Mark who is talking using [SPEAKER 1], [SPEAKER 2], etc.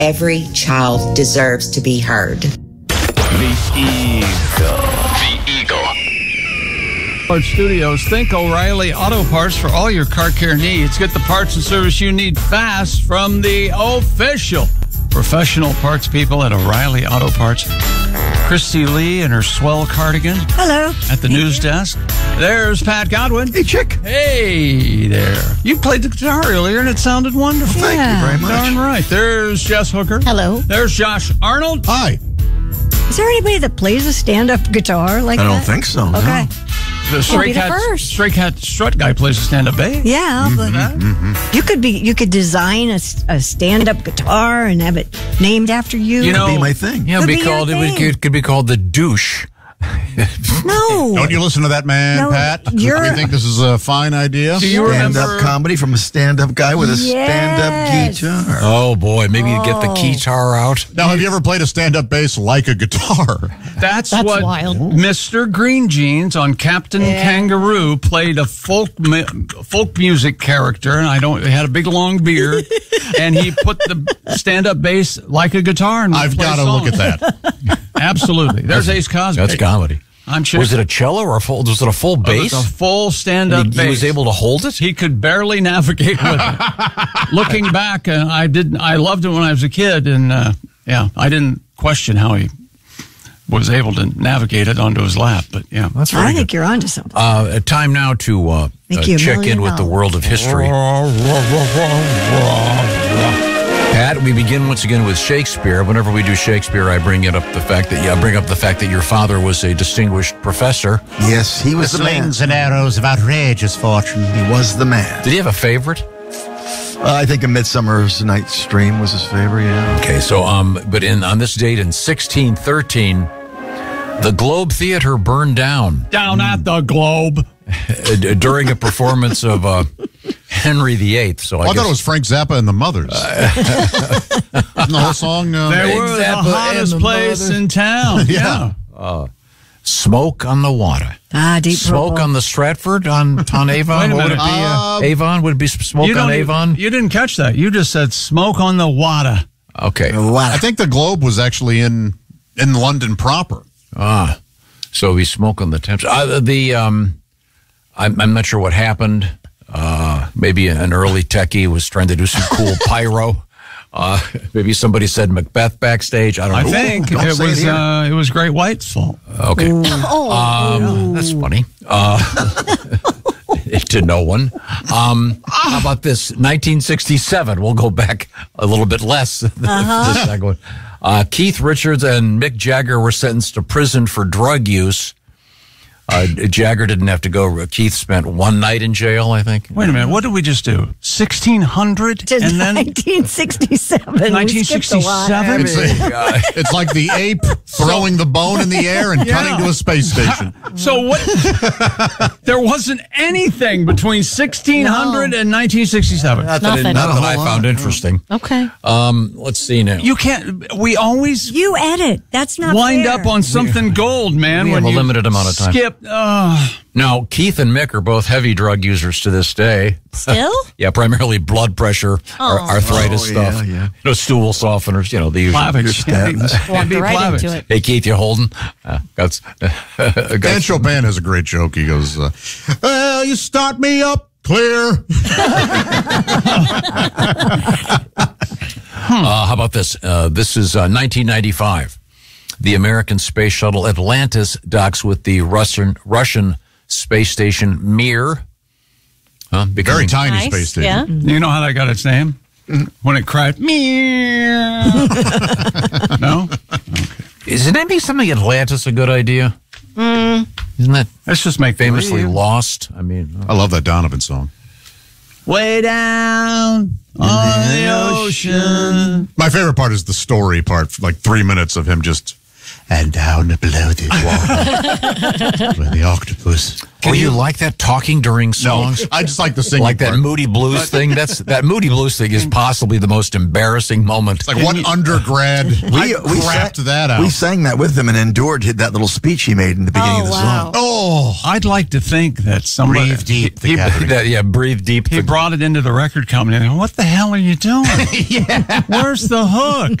[SPEAKER 1] Every child deserves to be heard.
[SPEAKER 2] The Eagle.
[SPEAKER 3] Ford Studios, think O'Reilly Auto Parts for all your car care needs. Get the parts and service you need fast from the official professional parts people at O'Reilly Auto Parts. Christy Lee in her swell cardigan.
[SPEAKER 4] Hello.
[SPEAKER 3] At the news desk. There's Pat Godwin.
[SPEAKER 5] Hey, Chick.
[SPEAKER 3] Hey there. You played the guitar earlier and it sounded wonderful.
[SPEAKER 5] Thank you very much.
[SPEAKER 3] Darn right. There's Jess Hooker.
[SPEAKER 4] Hello.
[SPEAKER 3] There's Josh Arnold.
[SPEAKER 5] Hi.
[SPEAKER 4] Is there anybody that plays a stand-up guitar like that?
[SPEAKER 5] I don't think so. no.
[SPEAKER 4] Okay.
[SPEAKER 3] The Stray Cat Strut guy plays a stand-up bass.
[SPEAKER 4] Yeah, but you could design a stand-up guitar and have it named after you.
[SPEAKER 5] Could be my thing.
[SPEAKER 6] Yeah,
[SPEAKER 4] Could be your thing.
[SPEAKER 6] it could be called the douche.
[SPEAKER 4] No.
[SPEAKER 7] Don't you listen to that man,
[SPEAKER 4] No,
[SPEAKER 7] Pat?
[SPEAKER 4] you're-
[SPEAKER 7] You think this is a fine idea?
[SPEAKER 3] Do you remember?
[SPEAKER 5] Stand-up comedy from a stand-up guy with a stand-up
[SPEAKER 4] Yes.
[SPEAKER 5] guitar.
[SPEAKER 6] Oh boy, maybe you get the guitar out.
[SPEAKER 7] Now, have you ever played a stand-up bass like a guitar?
[SPEAKER 3] That's
[SPEAKER 4] That's
[SPEAKER 3] what
[SPEAKER 4] wild.
[SPEAKER 3] Mr. Green Jeans on Captain Kangaroo played a folk music character, and he had a big long beard, and he put the stand-up bass like a guitar. And
[SPEAKER 7] I've got to look at that.
[SPEAKER 3] Absolutely. There's Ace Cosby.
[SPEAKER 6] That's comedy.
[SPEAKER 3] I'm sure.
[SPEAKER 6] Was it a cello or was it a full
[SPEAKER 3] It
[SPEAKER 6] bass?
[SPEAKER 3] was a full stand-up
[SPEAKER 6] And
[SPEAKER 3] bass.
[SPEAKER 6] he was able to hold it?
[SPEAKER 3] He could barely navigate with it. Looking back, I loved it when I was a kid, and I didn't question how he was able to navigate it onto his lap. But yeah,
[SPEAKER 6] That's very
[SPEAKER 4] I
[SPEAKER 6] good.
[SPEAKER 4] think you're onto something.
[SPEAKER 6] Time now to
[SPEAKER 4] Make you $1
[SPEAKER 6] check in
[SPEAKER 4] million.
[SPEAKER 6] with the world of history. Pat, we begin once again with Shakespeare. Whenever we do Shakespeare, I bring up the fact that your father was a distinguished professor.
[SPEAKER 5] Yes, he was the man.
[SPEAKER 7] and arrows of outrageous fortune.
[SPEAKER 5] He was the man.
[SPEAKER 6] Did he have a favorite?
[SPEAKER 5] I think A Midsummer's Night's Dream was his favorite, yeah.
[SPEAKER 6] Okay, so but on this date in 1613, the Globe Theater burned down
[SPEAKER 3] down at the Globe.
[SPEAKER 6] during a performance of Henry VIII. So I
[SPEAKER 7] I
[SPEAKER 6] guess
[SPEAKER 7] thought it was Frank Zappa and the Mothers. Isn't the whole song?
[SPEAKER 3] They were the
[SPEAKER 6] Zappa
[SPEAKER 3] hottest
[SPEAKER 6] and the
[SPEAKER 3] place in town.
[SPEAKER 7] Yeah.
[SPEAKER 6] Smoke on the Water.
[SPEAKER 4] Deep
[SPEAKER 6] Smoke
[SPEAKER 4] Purple.
[SPEAKER 6] on the Stratford on Avon.
[SPEAKER 3] Wait a
[SPEAKER 6] What would
[SPEAKER 3] minute.
[SPEAKER 6] it be? Avon? Would it be Smoke
[SPEAKER 3] You
[SPEAKER 6] on
[SPEAKER 3] don't
[SPEAKER 6] Avon?
[SPEAKER 3] You didn't catch that. You just said smoke on the water.
[SPEAKER 6] Okay.
[SPEAKER 7] I think the Globe was actually in London proper.
[SPEAKER 6] So we smoke on the Thames. I'm not sure what happened. Maybe an early techie was trying to do some cool pyro. Maybe somebody said Macbeth backstage. I don't know.
[SPEAKER 3] I think
[SPEAKER 5] don't
[SPEAKER 3] it
[SPEAKER 5] say it
[SPEAKER 3] was
[SPEAKER 5] here.
[SPEAKER 3] it was Great White's fault.
[SPEAKER 6] Okay. That's funny. To no one. How about this? 1967. We'll go back a little bit less. This second one. Keith Richards and Mick Jagger were sentenced to prison for drug use. Jagger didn't have to go. Keith spent one night in jail, I think.
[SPEAKER 3] Wait a minute. What did we just do? 1600
[SPEAKER 4] To
[SPEAKER 3] and then
[SPEAKER 4] 1967. We skipped a lot.
[SPEAKER 3] 1967.
[SPEAKER 7] It's like the ape throwing the bone in the air and cutting to a space station.
[SPEAKER 3] So what? There wasn't anything between 1600 and 1967.
[SPEAKER 6] Not
[SPEAKER 8] Nothing.
[SPEAKER 6] that I found interesting.
[SPEAKER 8] Okay.
[SPEAKER 6] Let's see now.
[SPEAKER 3] You can't. We always
[SPEAKER 4] You edit. That's not
[SPEAKER 3] wind
[SPEAKER 4] fair.
[SPEAKER 3] up on something gold, man.
[SPEAKER 6] we
[SPEAKER 3] when
[SPEAKER 6] have a
[SPEAKER 3] you
[SPEAKER 6] limited amount of time.
[SPEAKER 3] Skip.
[SPEAKER 6] Now, Keith and Mick are both heavy drug users to this day.
[SPEAKER 8] Still?
[SPEAKER 6] Yeah, primarily blood pressure, arthritis
[SPEAKER 5] yeah,
[SPEAKER 6] stuff.
[SPEAKER 5] yeah.
[SPEAKER 6] Stool softeners, the usual.
[SPEAKER 3] Plavix.
[SPEAKER 8] Walked
[SPEAKER 3] Be
[SPEAKER 8] right
[SPEAKER 3] Plavix.
[SPEAKER 8] into it.
[SPEAKER 6] Hey, Keith, you holding?
[SPEAKER 7] Dan Chopin has a great joke. He goes, well, you start me up clear.
[SPEAKER 6] How about this? This is 1995. The American space shuttle Atlantis docks with the Russian space station Mir.
[SPEAKER 7] Very tiny
[SPEAKER 8] Nice.
[SPEAKER 7] space station.
[SPEAKER 8] Yeah.
[SPEAKER 3] You know how that got its name? When it cried, meow. No?
[SPEAKER 6] Isn't that something Atlantis a good idea? Isn't that
[SPEAKER 3] Let's just make
[SPEAKER 6] famously
[SPEAKER 3] believe.
[SPEAKER 6] lost? I mean,
[SPEAKER 7] I love that Donovan song.
[SPEAKER 3] Way down on the ocean.
[SPEAKER 7] My favorite part is the story part, like 3 minutes of him just, And down below the water, where the octopus.
[SPEAKER 6] Oh, you like that talking during songs?
[SPEAKER 7] No, I just like the singing.
[SPEAKER 6] Like that
[SPEAKER 7] part.
[SPEAKER 6] Moody Blues thing. That Moody Blues thing is possibly the most embarrassing moment.
[SPEAKER 7] It's like what undergrad crapped that out.
[SPEAKER 5] We sang that with him and endured that little speech he made in the beginning of the song.
[SPEAKER 7] Oh,
[SPEAKER 3] I'd like to think that somebody
[SPEAKER 7] breathe deep. The gathering.
[SPEAKER 6] Breathe deep.
[SPEAKER 3] he brought it into the record company. And, what the hell are you doing? Where's the hook?